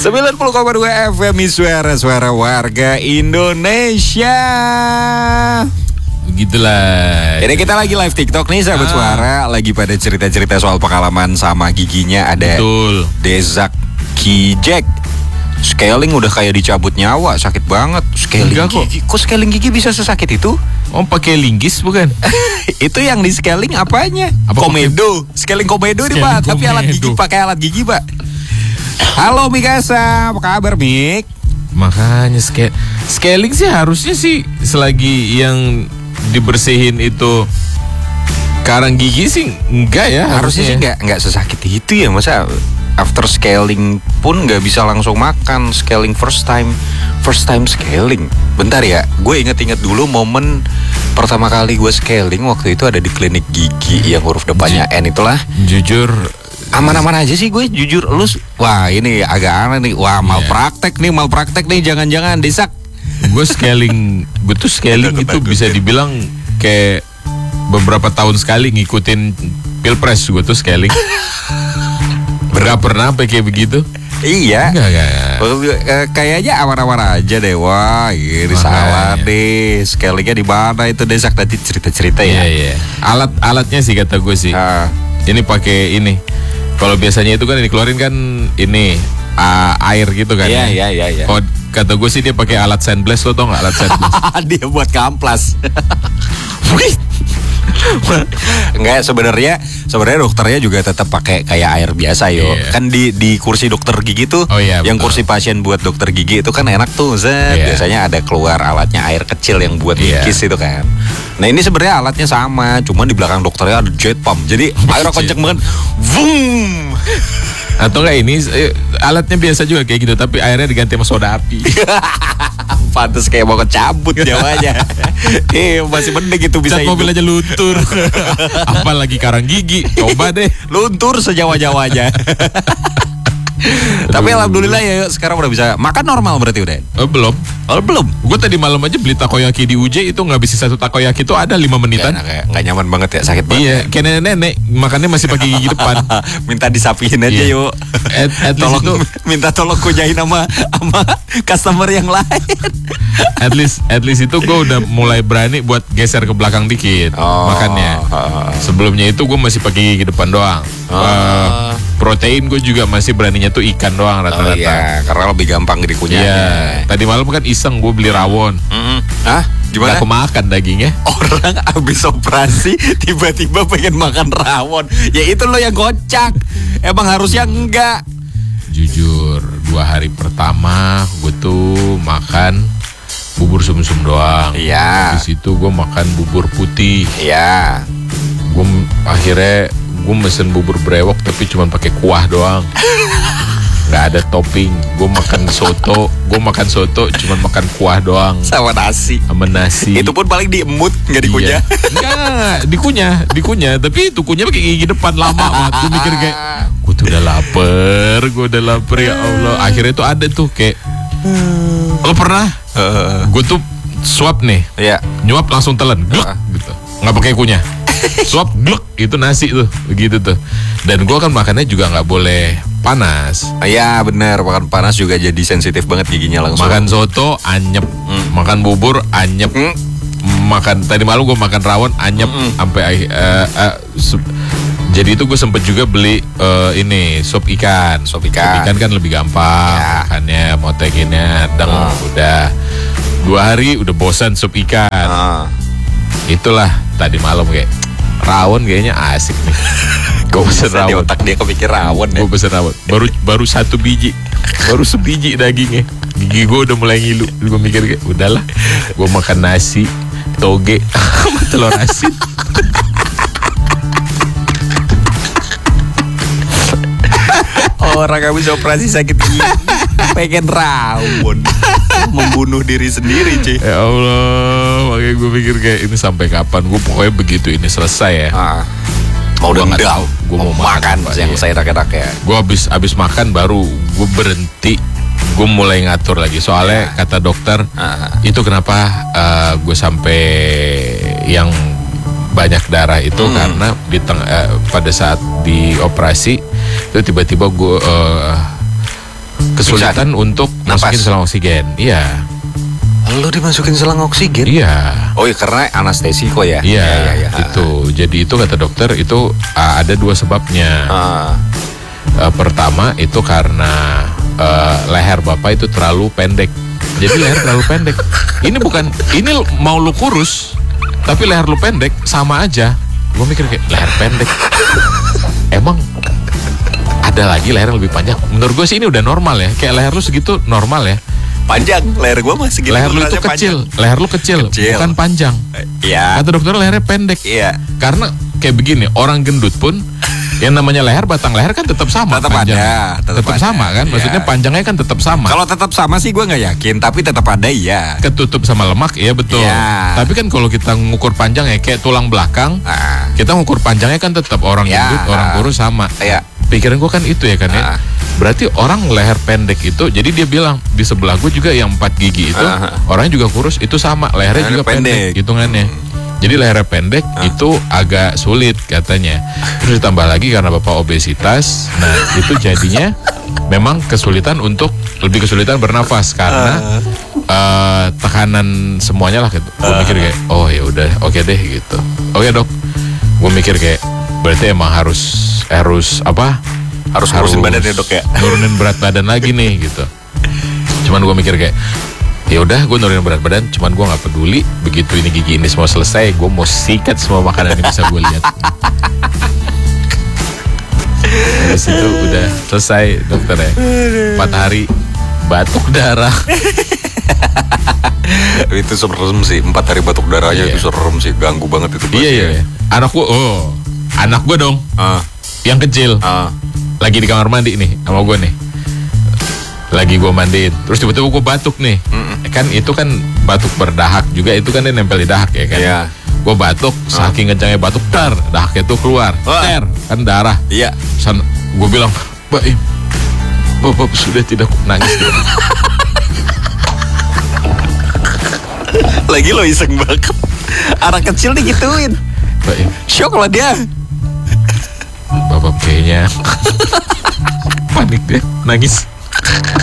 90,2 FM suara warga Indonesia. Begitulah. Jadi kita lagi live TikTok nih sahabat suara. Lagi pada cerita-cerita soal pengalaman sama giginya. Ada Betul. Dezak Kijek. Scaling udah kayak dicabut nyawa, sakit banget. Scaling gigi. Kok scaling gigi bisa sesakit itu? Oh, pakai linggis bukan? Itu yang di scaling apanya? Apa komedo. Scaling komedo nih Pak. Tapi alat gigi, pakai alat gigi Pak. Halo Mikasa, apa kabar Mik? Makanya scaling sih harusnya sih selagi yang dibersihin itu karang gigi sih enggak ya. Harusnya sih enggak sesakit itu ya. Masa after scaling pun nggak bisa langsung makan. Scaling first time scaling. Bentar ya, gue inget dulu momen pertama kali gue scaling waktu itu ada di klinik gigi yang huruf depannya N itulah. Jujur aman-aman aja sih gue, jujur. Wah ini agak aneh nih. Wah malpraktek nih, jangan-jangan Desak. Gue tuh scaling itu bisa dibilang kayak beberapa tahun sekali ngikutin pilpres. Gue tuh scaling. Gak pernah kayak begitu. Iya. Enggak. Kayaknya awar-awar aja deh. Wah, ini salah deh. Scalingnya di mana itu Desak, tadi cerita-cerita ya. Iya. Alatnya sih kata gue sih. Ini pakai ini. Kalau biasanya itu kan dikeluarin kan ini air gitu kan. Iya. Oh, kata gue sih dia pakai alat sandblast, lo tau nggak alat sandblast? Dia buat kamplas. Enggak, sebenarnya dokternya juga tetap pakai kayak air biasa yo. Yeah. Kan di kursi dokter gigi tuh, yang kursi pasien buat dokter gigi itu kan enak tuh, biasanya ada keluar alatnya air kecil yang buat ngikis itu kan. Nah ini sebenarnya alatnya sama, cuma di belakang dokternya ada jet pump. Jadi airnya kenceng banget, boom. Atau kayak ini alatnya biasa juga kayak gitu, tapi airnya diganti sama soda api. Pantes kayak mau kecabut jawanya. Masih mending itu bisa. Cat mobil aja luntur. Apalagi karang gigi. Coba deh luntur sejawa-jawanya. Tapi alhamdulillah ya sekarang udah bisa makan normal berarti udah. Belum. Gue tadi malam aja beli takoyaki di UJ itu ngabisin satu takoyaki itu ada 5 menitan. Nggak nyaman banget ya, sakit banget. Iya, kayak nenek makannya masih pakai gigi depan. Minta disapihin aja yuk. Tolong itu, minta tolong kujahin sama customer yang lain. At least itu gue udah mulai berani buat geser ke belakang dikit makannya. Sebelumnya itu gue masih pakai gigi depan doang. Protein gue juga masih beraninya tuh ikan doang rata-rata. Iya, karena lebih gampang dikunyahnya. Iya. Tadi malam kan iseng gue beli rawon. Gimana? Gak aku makan dagingnya. Orang abis operasi tiba-tiba pengen makan rawon. Ya itu lo yang kocak. Emang harusnya enggak. Jujur 2 hari pertama gue tuh makan bubur sum-sum doang. Iya. Habis itu gue makan bubur putih. Iya. Akhirnya gue mesen bubur brewok tapi cuma pakai kuah doang. Nggak ada topping. Gue makan soto cuma makan kuah doang sama nasi. Itu pun paling diemut, nggak dikunyah. Enggak, dikunyah. Tapi itu kunyah pakai gigi depan lama banget. Gue mikir kayak gue udah lapar ya Allah. Akhirnya tuh ada tuh kayak lo pernah? Gue tuh suap nih. Iya. Nyuap langsung telan. Gluk, gitu. Nggak pakai kunyah. Suap gluk, itu nasi tuh begitu tuh. Dan gue kan makannya juga nggak boleh panas. Iya bener, makan panas juga jadi sensitif banget giginya langsung. Makan soto anyep, makan bubur anyep, makan tadi malam gue makan rawon anyep sampai jadi itu gue sempet juga beli ini sup ikan. Sup ikan kan lebih gampang makannya, motekinnya udah 2 hari udah bosan sup ikan. Itulah tadi malam kayak rawon kayaknya asik nih. Gue pesen rawon. Di otak dia kepikir rawon ya. Gue pesen rawon. Baru 1 biji. Baru sebiji dagingnya. Gigi gue udah mulai ngilu. Gue mikir kayak udahlah. Gue makan nasi, toge, sama telur asin. Orang habis operasi sakit gigi pengen rawon. Membunuh diri sendiri cuy. Ya Allah. Makanya gue pikir kayak ini sampai kapan. Gue pokoknya begitu ini selesai ya. Mau dendam, gue mau makan yang saya enak-enak ya. Gue abis makan baru gue berhenti. Gue mulai ngatur lagi. Soalnya kata dokter itu kenapa gue sampai yang banyak darah itu karena pada saat dioperasi itu tiba-tiba gue kesulitan untuk masukin selang oksigen. Iya. Lu dimasukin selang oksigen? Iya. Oh iya, karena anestesi kok ya? Iya, itu. Jadi itu kata dokter itu ada 2 sebabnya. Pertama itu karena leher bapak itu terlalu pendek. Jadi leher terlalu pendek. Ini mau lu kurus, tapi leher lu pendek, sama aja. Gue mikir kayak leher pendek. Emang ada lagi leher yang lebih panjang? Menurut gue sih ini udah normal ya. Kayak leher lu segitu normal ya. Panjang, leher gue masih segitu. Leher lu itu kecil, leher lu kecil, bukan panjang. Iya. Kata dokter lehernya pendek. Iya. Karena kayak begini, orang gendut pun yang namanya leher, batang leher kan tetap sama. Tetap ada. Tetap sama kan? Maksudnya panjangnya kan tetap sama. Kalau tetap sama sih gue nggak yakin, tapi tetap ada iya. Ketutup sama lemak, iya betul. Ya. Tapi kan kalau kita ngukur panjang ya kayak tulang belakang, kita ngukur panjangnya kan tetap orang gendut, orang kurus sama. Iya. Pikiran gue kan itu ya kan ya. Berarti orang leher pendek itu, jadi dia bilang di sebelah gue juga yang 4 gigi itu orangnya juga kurus, itu sama lehernya juga pendek hitungannya. Jadi lehernya pendek itu agak sulit katanya. Terus ditambah lagi karena bapak obesitas, nah itu jadinya memang lebih kesulitan bernafas karena tekanan semuanya lah gitu. Gue mikir kayak oh ya udah oke deh gitu. Oke dok, gue mikir kayak berarti emang harus ngurusin badan ya dok ya. Nurunin berat badan lagi nih gitu. Cuman gue mikir kayak ya udah gue nurunin berat badan, cuman gue nggak peduli begitu ini gigi ini semua selesai, gue mau sikat semua makanan yang bisa gue lihat. Dari situ udah selesai dokter ya. 4 hari batuk darah. Itu serem sih, 4 hari batuk darahnya itu serem sih, ganggu banget itu. Iya. Anak gue dong, yang kecil, lagi di kamar mandi nih sama gue nih. Lagi gue mandiin, terus tiba-tiba gue batuk nih. Kan itu kan batuk berdahak juga, itu kan dia nempel di dahak ya kan. Gue batuk, saking kencangnya batuk, dahaknya tuh keluar, kan darah. Iya. Gue bilang, Bapak sudah tidak nangis. Lagi lo iseng banget. Anak kecil digituin. Shock lah dia. Bapak kayaknya panik dia, nangis.